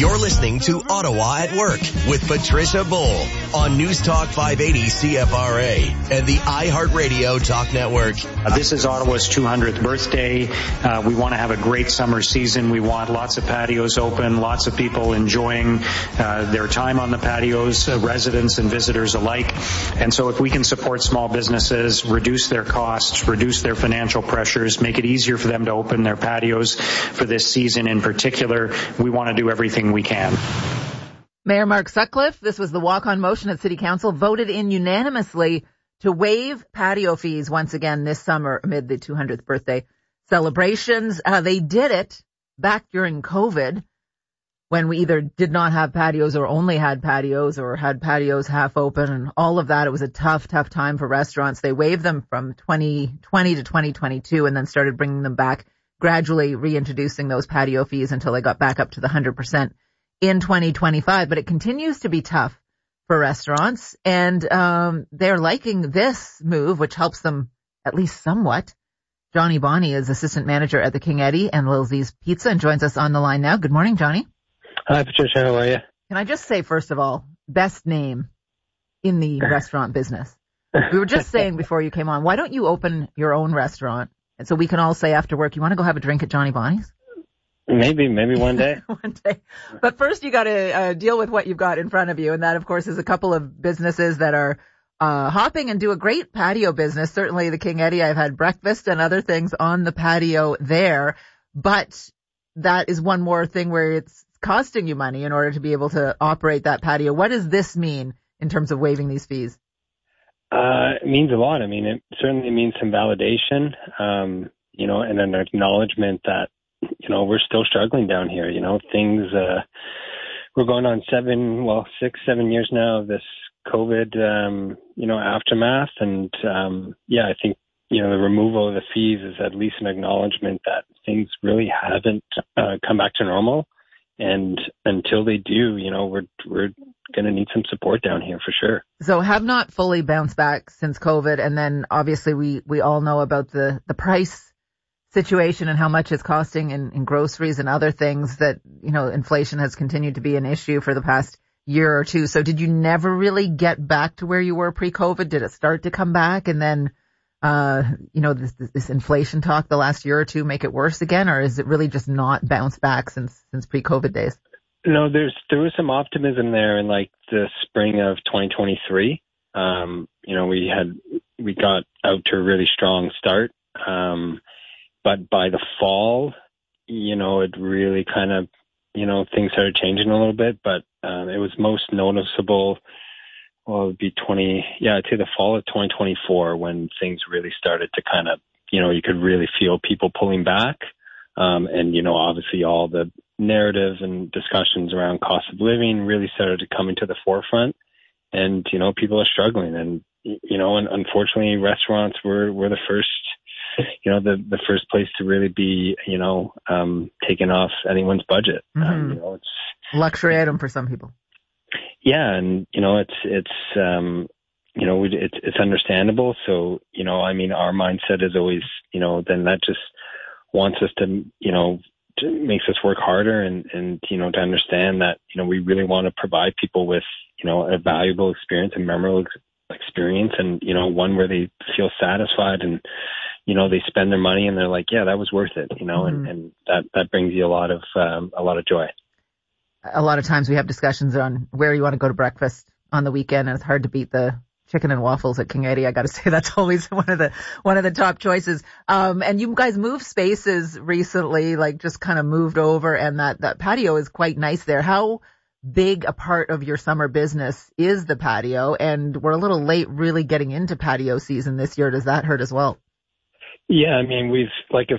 You're listening to Ottawa at Work with Patricia Bull on News Talk 580 CFRA and the iHeartRadio Talk Network. This is Ottawa's 200th birthday. We want to have a great summer season. We want lots of patios open, lots of people enjoying their time on the patios, residents and visitors alike. And so if we can support small businesses, reduce their costs, reduce their financial pressures, make it easier for them to open their patios for this season in particular, we want to do everything we can. Mayor Mark Sutcliffe, this was the walk-on motion at City Council, voted in unanimously to waive patio fees once again this summer amid the 200th birthday celebrations. They did it back during COVID when we either did not have patios or only had patios or had patios half open and all of that. It was a tough time for restaurants. They waived them from 2020 to 2022 and then started bringing them back, gradually reintroducing those patio fees until they got back up to the 100% in 2025. But it continues to be tough for restaurants, and they're liking this move, which helps them at least somewhat. Johnny Bonney is assistant manager at the King Eddie and Little Z's Pizza and joins us on the line now. Good morning, Johnny. Hi, Patricia. How are you? Can I just say, first of all, best name in the restaurant business. We were just saying before you came on, why don't you open your own restaurant? And so we can all say after work, you want to go have a drink at Johnny Bonney's? Maybe one day. One day. But first you got to deal with what you've got in front of you. And that, of course, is a couple of businesses that are hopping and do a great patio business. Certainly the King Eddie, I've had breakfast and other things on the patio there. But that is one more thing where it's costing you money in order to be able to operate that patio. What does this mean in terms of waiving these fees? It means a lot. I mean, it certainly means some validation, and an acknowledgement that, we're still struggling down here. Things, we're going on 6, 7 years now of this COVID, aftermath. And, I think, the removal of the fees is at least an acknowledgement that things really haven't come back to normal. And until they do, we're going to need some support down here for sure. So have not fully bounced back since COVID. And then obviously we all know about the price situation and how much it's costing in groceries and other things that, inflation has continued to be an issue for the past year or two. So did you never really get back to where you were pre-COVID? Did it start to come back and then, this inflation talk the last year or two make it worse again? Or is it really just not bounced back since pre-COVID days? No, there was some optimism there in like the spring of 2023. We got out to a really strong start. But by the fall, it really kind of, things started changing a little bit, but it was most noticeable. Well, it would be to the fall of 2024 when things really started to kind of, you could really feel people pulling back. And, obviously all the narratives and discussions around cost of living really started to come into the forefront. And, people are struggling. And, and unfortunately restaurants were the first, the first place to really be, taking off anyone's budget. Mm-hmm. It's luxury item for some people. Yeah. And, it's understandable. So, our mindset is always, then that just wants us to, makes us work harder and, to understand that, we really want to provide people with, a valuable experience and memorable experience and, one where they feel satisfied and, they spend their money and they're like, yeah, that was worth it, mm-hmm. and that brings you a lot of joy. A lot of times we have discussions on where you want to go to breakfast on the weekend, and it's hard to beat the chicken and waffles at King Eddie. I got to say that's always one of the top choices. And you guys moved spaces recently, like just kind of moved over, and that patio is quite nice there. How big a part of your summer business is the patio? And we're a little late really getting into patio season this year. Does that hurt as well? Yeah, I mean, we've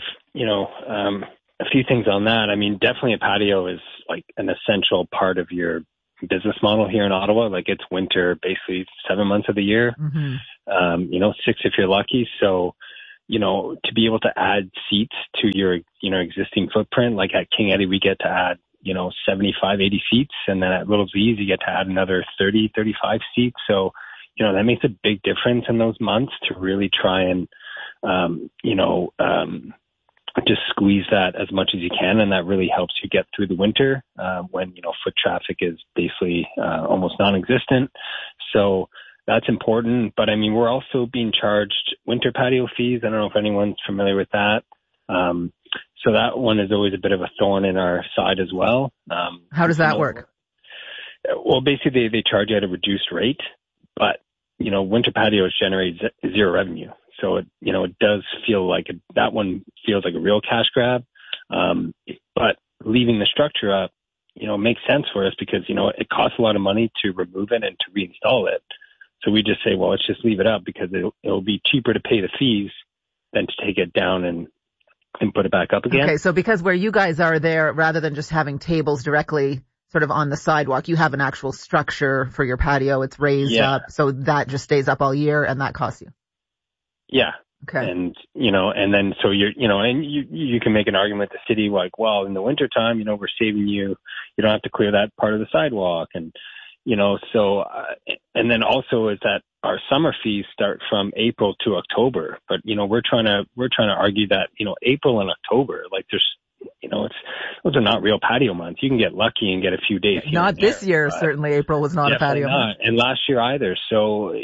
a few things on that. I mean, definitely a patio is like an essential part of your business model here in Ottawa. Like it's winter, basically 7 months of the year, mm-hmm. 6 if you're lucky. So, to be able to add seats to your, existing footprint, like at King Eddie, we get to add, 75, 80 seats. And then at Little Z's, you get to add another 30, 35 seats. So, that makes a big difference in those months to really try and, just squeeze that as much as you can, and that really helps you get through the winter when, foot traffic is basically almost non-existent. So that's important. But I mean, we're also being charged winter patio fees. I don't know if anyone's familiar with that. So that one is always a bit of a thorn in our side as well. How does that work? Well, basically they charge you at a reduced rate, but, winter patios generate zero revenue. So it does feel like that one feels like a real cash grab. But leaving the structure up, makes sense for us because, it costs a lot of money to remove it and to reinstall it. So we just say, well, let's just leave it up because it'll be cheaper to pay the fees than to take it down and put it back up again. Okay, so because where you guys are there, rather than just having tables directly sort of on the sidewalk, you have an actual structure for your patio. It's raised up, so that just stays up all year, and that costs you. Yeah. Okay. And, and then so and you can make an argument to the city like, well, in the wintertime, we're saving you don't have to clear that part of the sidewalk. And, so, and then also is that our summer fees start from April to October. But, we're trying to argue that, April and October, like there's, those are not real patio months. You can get lucky and get a few days. Not this year. Certainly April was not a patio month. And last year either. So,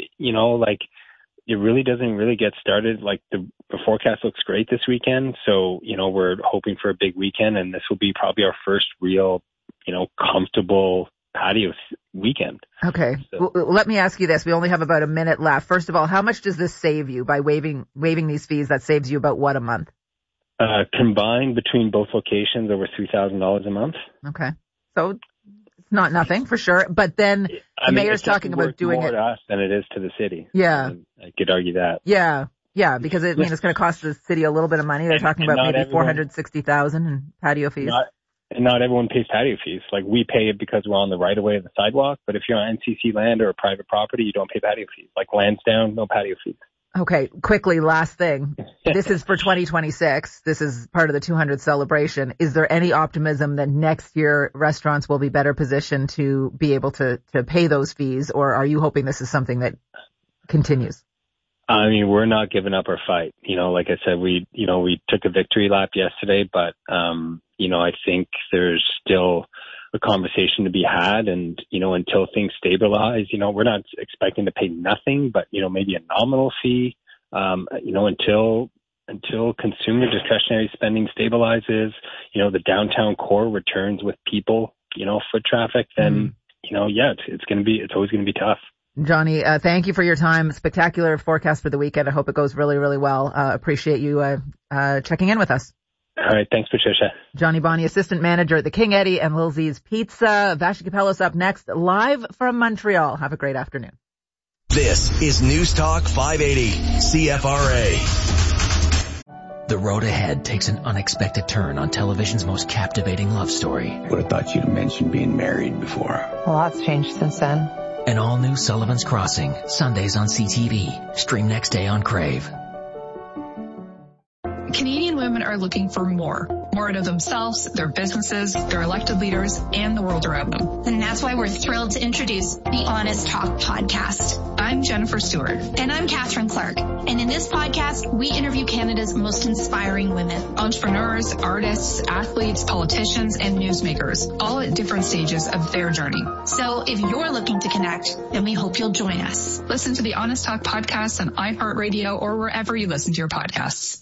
it really doesn't really get started. Like the forecast looks great this weekend. So, we're hoping for a big weekend, and this will be probably our first real, comfortable patio weekend. Okay. So, well, let me ask you this. We only have about a minute left. First of all, how much does this save you by waiving these fees? That saves you about what a month? Combined between both locations, over $3,000 a month. Okay. So it's not nothing for sure. But then the mayor's talking about doing more it to us than it is to the city. Yeah. I could argue that. Yeah. Yeah, because it's going to cost the city a little bit of money. They're talking about maybe $460,000 in patio fees. Not everyone pays patio fees. Like we pay it because we're on the right of way of the sidewalk. But if you're on NCC land or a private property, you don't pay patio fees. Like Lansdowne, no patio fees. Okay, quickly, last thing. This is for 2026. This is part of the 200th celebration. Is there any optimism that next year restaurants will be better positioned to be able to pay those fees, or are you hoping this is something that continues? I mean, we're not giving up our fight. Like I said, we took a victory lap yesterday, but, I think there's still a conversation to be had. And, until things stabilize, we're not expecting to pay nothing, but, maybe a nominal fee, until consumer discretionary spending stabilizes, the downtown core returns with people, foot traffic, then, it's always going to be tough. Johnny, thank you for your time. Spectacular forecast for the weekend. I hope it goes really, really well. Appreciate you checking in with us. All right. Thanks, Patricia. Johnny Bonney, assistant manager at the King Eddie and Lil Z's Pizza. Vashi Capellos up next, live from Montreal. Have a great afternoon. This is News Talk 580 CFRA. The road ahead takes an unexpected turn on television's most captivating love story. Would have thought you'd mentioned being married before. A lot's changed since then. An all-new Sullivan's Crossing, Sundays on CTV. Stream next day on Crave. Canadian women are looking for more out of themselves, their businesses, their elected leaders, and the world around them. And that's why we're thrilled to introduce the Honest Talk podcast. I'm Jennifer Stewart. And I'm Catherine Clark. And in this podcast, we interview Canada's most inspiring women. Entrepreneurs, artists, athletes, politicians, and newsmakers, all at different stages of their journey. So if you're looking to connect, then we hope you'll join us. Listen to the Honest Talk podcast on iHeartRadio or wherever you listen to your podcasts.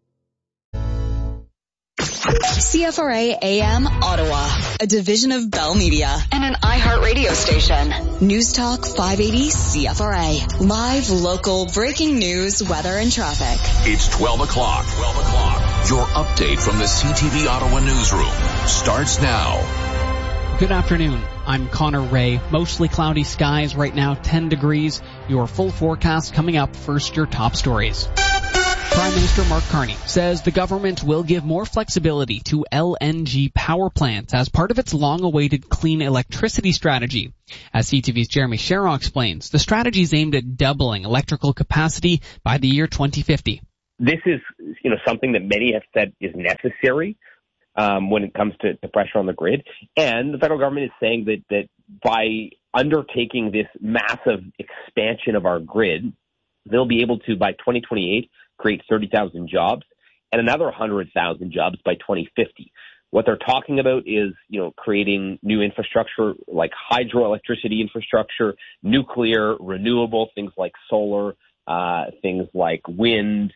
CFRA AM Ottawa, a division of Bell Media and an iHeartRadio station. News Talk 580 CFRA. Live, local, breaking news, weather, and traffic. It's 12 o'clock. Your update from the CTV Ottawa newsroom starts now. Good afternoon. I'm Connor Ray. Mostly cloudy skies right now, 10 degrees. Your full forecast coming up. First, your top stories. Prime Minister Mark Carney says the government will give more flexibility to LNG power plants as part of its long-awaited clean electricity strategy. As CTV's Jeremy Sherrock explains, the strategy is aimed at doubling electrical capacity by the year 2050. This is, something that many have said is necessary when it comes to pressure on the grid. And the federal government is saying that by undertaking this massive expansion of our grid, they'll be able to, by 2028, create 30,000 jobs and another 100,000 jobs by 2050. What they're talking about is, creating new infrastructure like hydroelectricity infrastructure, nuclear, renewable, things like solar, things like wind,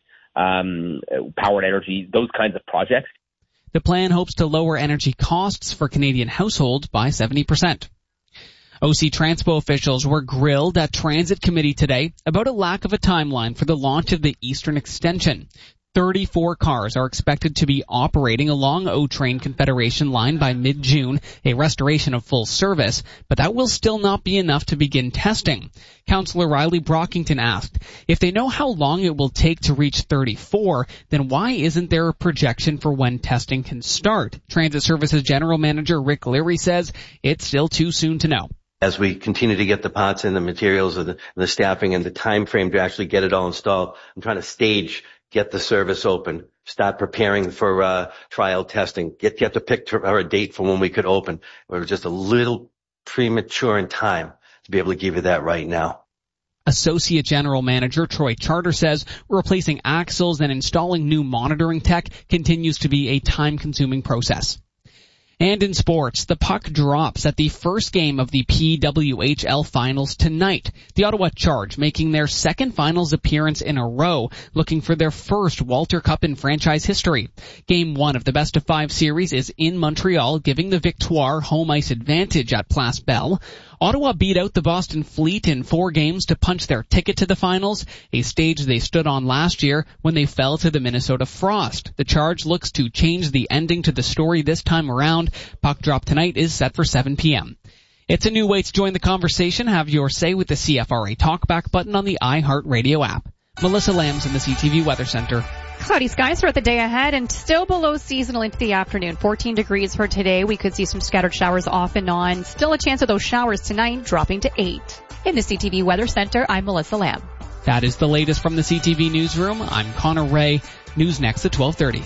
powered energy, those kinds of projects. The plan hopes to lower energy costs for Canadian households by 70%. OC Transpo officials were grilled at Transit Committee today about a lack of a timeline for the launch of the Eastern Extension. 34 cars are expected to be operating along O-Train Confederation line by mid-June, a restoration of full service, but that will still not be enough to begin testing. Councillor Riley Brockington asked, if they know how long it will take to reach 34, then why isn't there a projection for when testing can start? Transit Services General Manager Rick Leary says it's still too soon to know. As we continue to get the parts and the materials and the staffing and the time frame to actually get it all installed, I'm trying to get the service open, start preparing for trial testing. You have to pick a date for when we could open. We're just a little premature in time to be able to give you that right now. Associate General Manager Troy Charter says replacing axles and installing new monitoring tech continues to be a time-consuming process. And in sports, the puck drops at the first game of the PWHL Finals tonight. The Ottawa Charge making their second finals appearance in a row, looking for their first Walter Cup in franchise history. Game 1 of the best-of-5 series is in Montreal, giving the Victoire home ice advantage at Place Belle. Ottawa beat out the Boston Fleet in 4 games to punch their ticket to the finals, a stage they stood on last year when they fell to the Minnesota Frost. The Charge looks to change the ending to the story this time around. Puck drop tonight is set for 7 p.m. It's a new way to join the conversation. Have your say with the CFRA Talkback button on the iHeartRadio app. Melissa Lambs in the CTV Weather Center. Cloudy skies throughout the day ahead and still below seasonal into the afternoon. 14 degrees for today. We could see some scattered showers off and on. Still a chance of those showers tonight, dropping to 8. In the CTV Weather Center, I'm Melissa Lamb. That is the latest from the CTV Newsroom. I'm Connor Ray. News next at 12:30.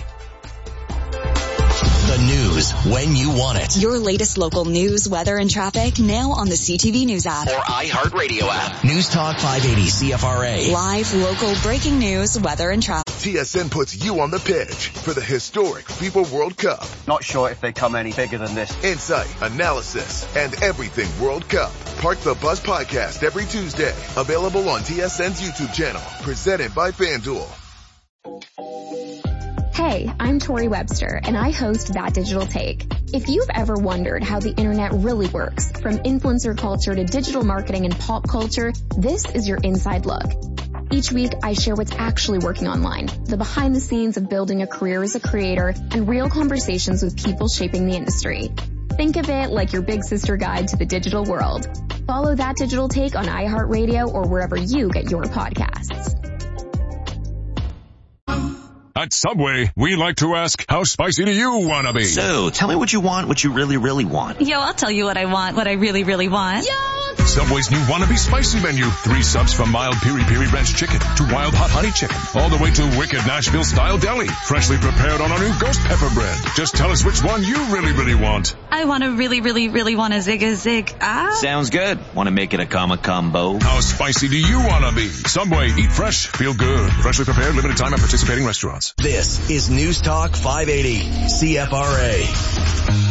The news when you want it. Your latest local news, weather, and traffic now on the CTV News app. Or iHeartRadio app. News Talk 580 CFRA. Live local breaking news, weather, and traffic. TSN puts you on the pitch for the historic FIFA World Cup. Not sure if they come any bigger than this. Insight, analysis, and everything World Cup. Park the Bus podcast every Tuesday. Available on TSN's YouTube channel. Presented by FanDuel. Hey, I'm Tori Webster, and I host That Digital Take. If you've ever wondered how the internet really works, from influencer culture to digital marketing and pop culture, this is your inside look. Each week, I share what's actually working online, the behind the scenes of building a career as a creator, and real conversations with people shaping the industry. Think of it like your big sister guide to the digital world. Follow That Digital Take on iHeartRadio or wherever you get your podcasts. At Subway, we like to ask, how spicy do you want to be? So, tell me what you want, what you really, really want. Yo, I'll tell you what I want, what I really, really want. Yo! Subway's new Wannabe Spicy menu. 3 subs from mild piri-piri ranch chicken to wild hot honey chicken. All the way to wicked Nashville-style deli. Freshly prepared on our new ghost pepper bread. Just tell us which one you really, really want. I want to really, really, really want a zig. Sounds good. Want to make it a combo? How spicy do you want to be? Subway, eat fresh, feel good. Freshly prepared, limited time at participating restaurants. This is News Talk 580 CFRA.